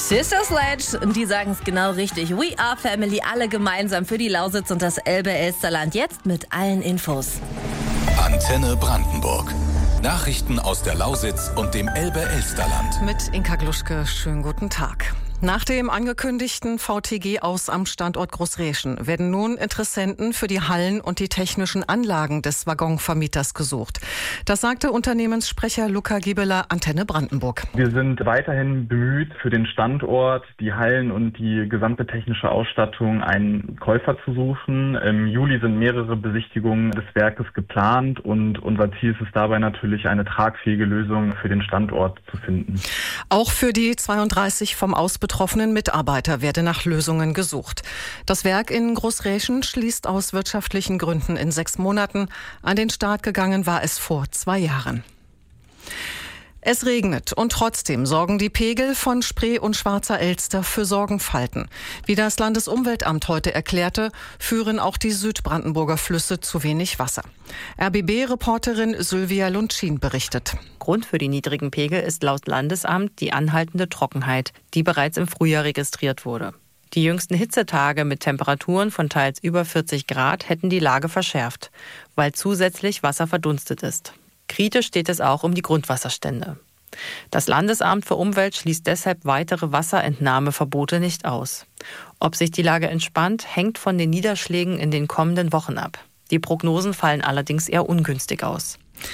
Sister Sledge, und die sagen es genau richtig. We are Family, alle gemeinsam für die Lausitz und das Elbe-Elsterland. Jetzt mit allen Infos. Antenne Brandenburg. Nachrichten aus der Lausitz und dem Elbe-Elsterland. Mit Inka Gluschke, schönen guten Tag. Nach dem angekündigten VTG aus am Standort Großräschen werden nun Interessenten für die Hallen und die technischen Anlagen des Waggonvermieters gesucht. Das sagte Unternehmenssprecher Luca Giebeler, Antenne Brandenburg. Wir sind weiterhin bemüht, für den Standort, die Hallen und die gesamte technische Ausstattung einen Käufer zu suchen. Im Juli sind mehrere Besichtigungen des Werkes geplant und unser Ziel ist es dabei natürlich, eine tragfähige Lösung für den Standort zu finden. Auch für die 32 vom Aus betroffenen Mitarbeiter werde nach Lösungen gesucht. Das Werk in Großräschen schließt aus wirtschaftlichen Gründen in 6 Monaten. An den Start gegangen war es vor 2 Jahren. Es regnet und trotzdem sorgen die Pegel von Spree und Schwarzer Elster für Sorgenfalten. Wie das Landesumweltamt heute erklärte, führen auch die Südbrandenburger Flüsse zu wenig Wasser. RBB-Reporterin Sylvia Luntschin berichtet. Grund für die niedrigen Pegel ist laut Landesamt die anhaltende Trockenheit, die bereits im Frühjahr registriert wurde. Die jüngsten Hitzetage mit Temperaturen von teils über 40 Grad hätten die Lage verschärft, weil zusätzlich Wasser verdunstet ist. Kritisch steht es auch um die Grundwasserstände. Das Landesamt für Umwelt schließt deshalb weitere Wasserentnahmeverbote nicht aus. Ob sich die Lage entspannt, hängt von den Niederschlägen in den kommenden Wochen ab. Die Prognosen fallen allerdings eher ungünstig aus.